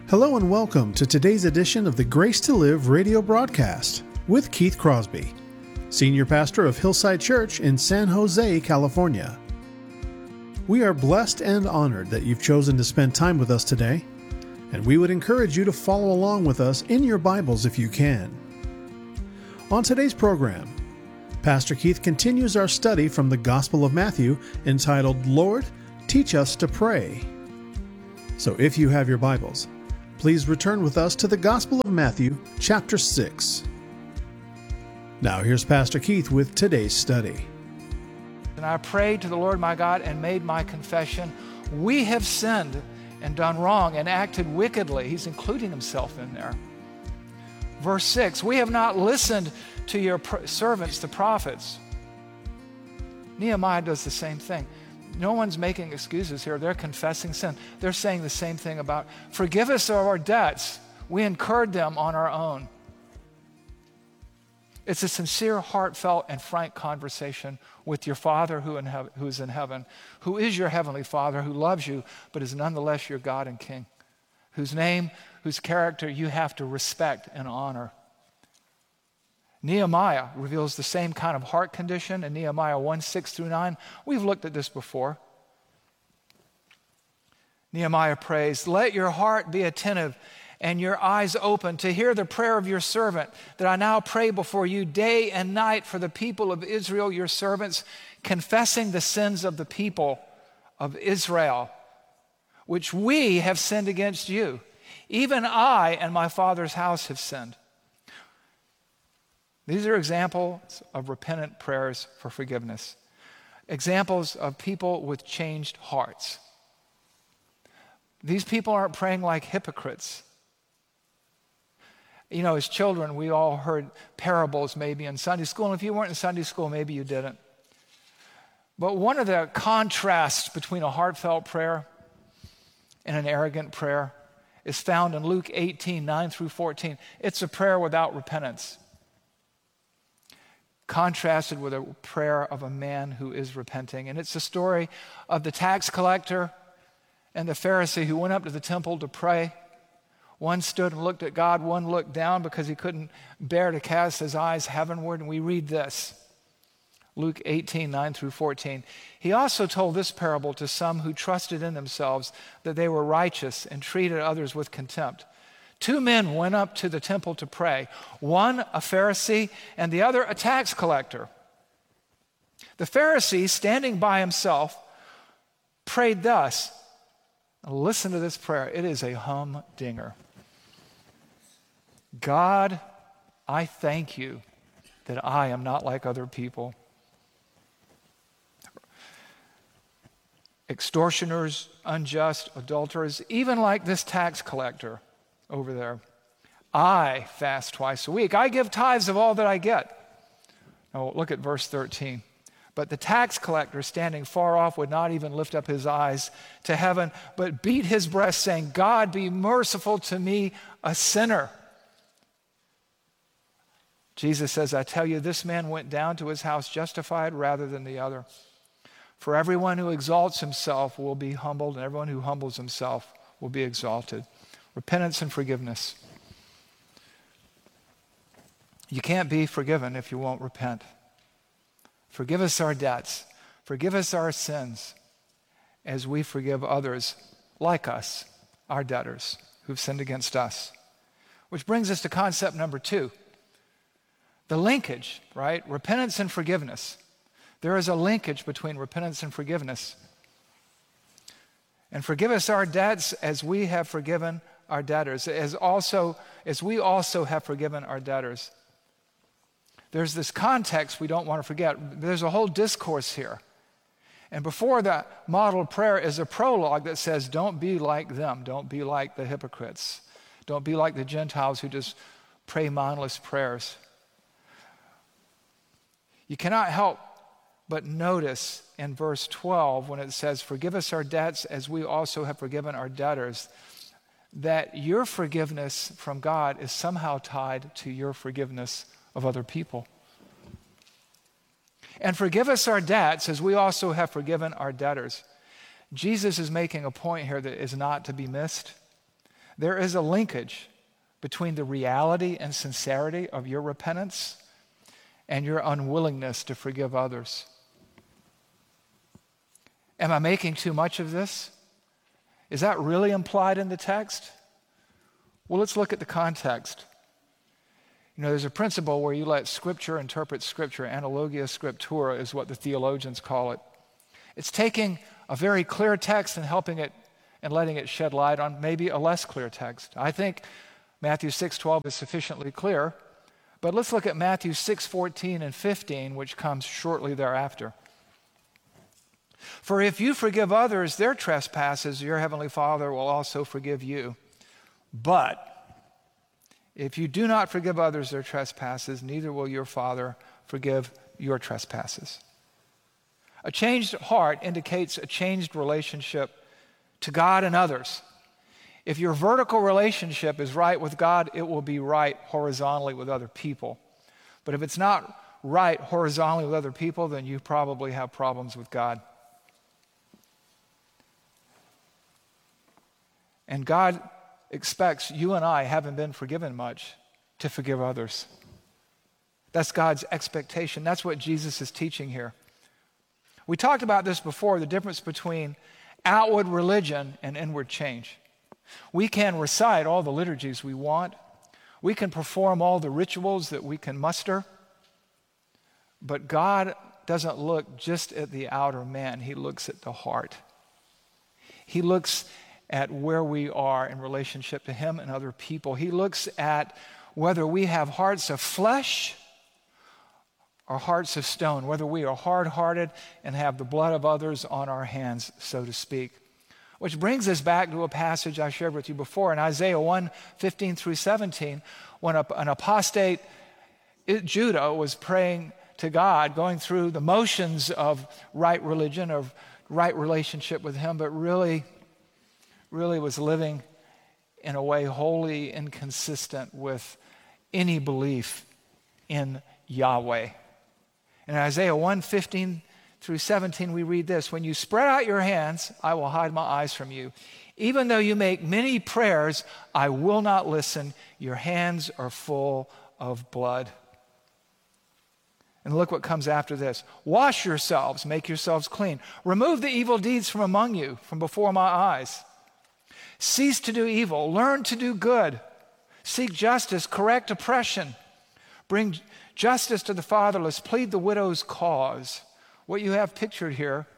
Hello and welcome to today's edition of the Grace to Live radio broadcast with Keith Crosby, Senior Pastor of Hillside Church in San Jose, California. We are blessed and honored that you've chosen to spend time with us today, and we would encourage you to follow along with us in your Bibles if you can. On today's program, Pastor Keith continues our study from the Gospel of Matthew entitled, Lord, Teach Us to Pray. So if you have your Bibles, please return with us to the Gospel of Matthew, chapter 6. Now here's Pastor Keith with today's study. And I prayed to the Lord my God and made my confession. We have sinned and done wrong and acted wickedly. He's including himself in there. Verse 6, we have not listened to your servants, the prophets. Nehemiah does the same thing. No one's making excuses here. They're confessing sin. They're saying the same thing about, forgive us of our debts. We incurred them on our own. It's a sincere, heartfelt, and frank conversation with your Father who is in heaven, who is your heavenly Father, who loves you, but is nonetheless your God and King, whose name, whose character you have to respect and honor. Nehemiah reveals the same kind of heart condition in Nehemiah 1:6-9. We've looked at this before. Nehemiah prays, let your heart be attentive and your eyes open to hear the prayer of your servant, that I now pray before you day and night for the people of Israel, your servants, confessing the sins of the people of Israel, which we have sinned against you. Even I and my father's house have sinned. These are examples of repentant prayers for forgiveness. Examples of people with changed hearts. These people aren't praying like hypocrites. You know, as children, we all heard parables maybe in Sunday school, and if you weren't in Sunday school, maybe you didn't. But one of the contrasts between a heartfelt prayer and an arrogant prayer is found in Luke 18:9-14. It's a prayer without repentance, contrasted with a prayer of a man who is repenting. And it's the story of the tax collector and the Pharisee who went up to the temple to pray. One stood and looked at God, one looked down because he couldn't bear to cast his eyes heavenward. And we read this, Luke 18:9-14. He also told this parable to some who trusted in themselves that they were righteous and treated others with contempt. Two men went up to the temple to pray, one a Pharisee and the other a tax collector. The Pharisee, standing by himself, prayed thus. Listen to this prayer. It is a humdinger. God, I thank you that I am not like other people. Extortioners, unjust, adulterers, even like this tax collector over there. I fast twice a week. I give tithes of all that I get. Now look at verse 13. But the tax collector, standing far off, would not even lift up his eyes to heaven, but beat his breast, saying, God, be merciful to me, a sinner. Jesus says, I tell you, this man went down to his house justified rather than the other. For everyone who exalts himself will be humbled, and everyone who humbles himself will be exalted. Repentance and forgiveness. You can't be forgiven if you won't repent. Forgive us our debts. Forgive us our sins as we forgive others like us, our debtors, who've sinned against us. Which brings us to concept number 2. The linkage, right? Repentance and forgiveness. There is a linkage between repentance and forgiveness. And forgive us our debts as we have forgiven our debtors, as we also have forgiven our debtors. There's this context we don't want to forget. There's a whole discourse here. And before that model prayer is a prologue that says, don't be like them. Don't be like the hypocrites. Don't be like the Gentiles who just pray mindless prayers. You cannot help but notice in verse 12 when it says, forgive us our debts as we also have forgiven our debtors, that your forgiveness from God is somehow tied to your forgiveness of other people. And forgive us our debts as we also have forgiven our debtors. Jesus is making a point here that is not to be missed. There is a linkage between the reality and sincerity of your repentance and your unwillingness to forgive others. Am I making too much of this? Is that really implied in the text? Well, let's look at the context. You know, there's a principle where you let Scripture interpret Scripture. Analogia scriptura is what the theologians call it. It's taking a very clear text and helping it and letting it shed light on maybe a less clear text. I think Matthew 6:12 is sufficiently clear, but let's look at Matthew 6:14 and 15, which comes shortly thereafter. For if you forgive others their trespasses, your heavenly Father will also forgive you. But if you do not forgive others their trespasses, neither will your Father forgive your trespasses. A changed heart indicates a changed relationship to God and others. If your vertical relationship is right with God, it will be right horizontally with other people. But if it's not right horizontally with other people, then you probably have problems with God. And God expects you and I, having been forgiven much, to forgive others. That's God's expectation. That's what Jesus is teaching here. We talked about this before, the difference between outward religion and inward change. We can recite all the liturgies we want. We can perform all the rituals that we can muster. But God doesn't look just at the outer man. He looks at the heart. He looks at where we are in relationship to Him and other people. He looks at whether we have hearts of flesh or hearts of stone, whether we are hard-hearted and have the blood of others on our hands, so to speak. Which brings us back to a passage I shared with you before in Isaiah 1:15 through 17, when an apostate Judah was praying to God, going through the motions of right religion, of right relationship with Him, but really was living in a way wholly inconsistent with any belief in Yahweh. In Isaiah 1:15 through 17, we read this: when you spread out your hands, I will hide my eyes from you. Even though you make many prayers, I will not listen. Your hands are full of blood. And look what comes after this. Wash yourselves, make yourselves clean. Remove the evil deeds from among you, from before my eyes. Cease to do evil, learn to do good. Seek justice, correct oppression. Bring justice to the fatherless, plead the widow's cause. What you have pictured here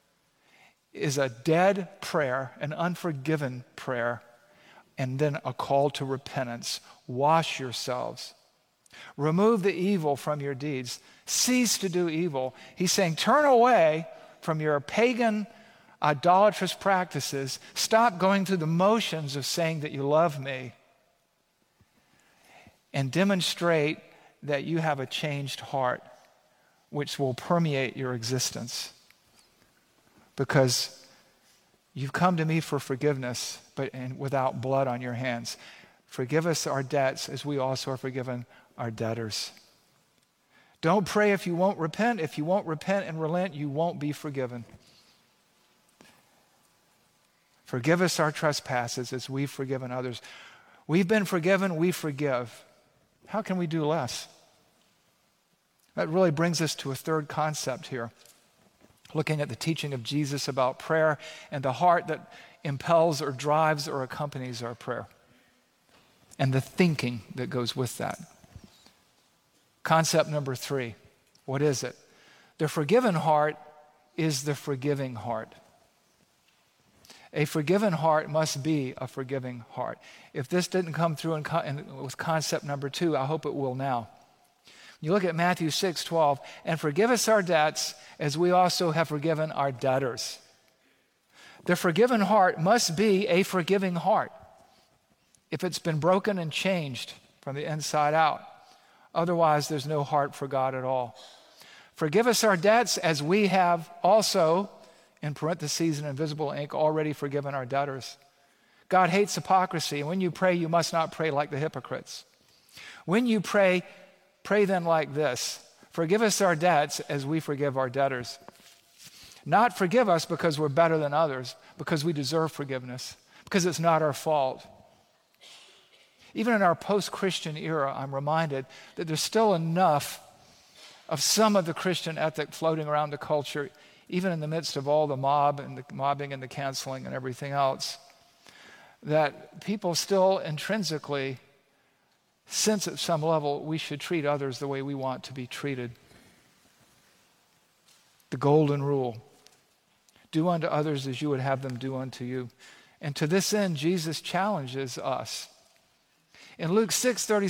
is a dead prayer, an unforgiven prayer, and then a call to repentance. Wash yourselves. Remove the evil from your deeds. Cease to do evil. He's saying, turn away from your pagan, idolatrous practices. Stop going through the motions of saying that you love me, and demonstrate that you have a changed heart which will permeate your existence. Because you've come to me for forgiveness, but without blood on your hands. Forgive us our debts as we also are forgiven our debtors. Don't pray if you won't repent. If you won't repent and relent, you won't be forgiven. Forgive us our trespasses as we've forgiven others. We've been forgiven, we forgive. How can we do less? That really brings us to a third concept here, looking at the teaching of Jesus about prayer and the heart that impels or drives or accompanies our prayer, and the thinking that goes with that. Concept number 3, what is it? The forgiven heart is the forgiving heart. A forgiven heart must be a forgiving heart. If this didn't come through with concept number 2, I hope it will now. You look at Matthew 6:12, and forgive us our debts as we also have forgiven our debtors. The forgiven heart must be a forgiving heart if it's been broken and changed from the inside out. Otherwise, there's no heart for God at all. Forgive us our debts as we have also, in parentheses in invisible ink, already forgiven our debtors. God hates hypocrisy, and when you pray, you must not pray like the hypocrites. When you pray then like this: forgive us our debts as we forgive our debtors. Not forgive us because we're better than others, because we deserve forgiveness, because it's not our fault. Even in our post-Christian era, I'm reminded that there's still enough of some of the Christian ethic floating around the culture, even in the midst of all the mob and the mobbing and the canceling and everything else, that people still intrinsically sense at some level we should treat others the way we want to be treated. The golden rule: do unto others as you would have them do unto you. And to this end, Jesus challenges us. In Luke 6:37,